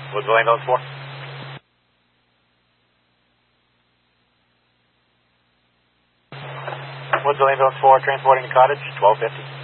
Woodsville Ambulance 4. Woodsville Ambulance 4, transporting the cottage, 1250.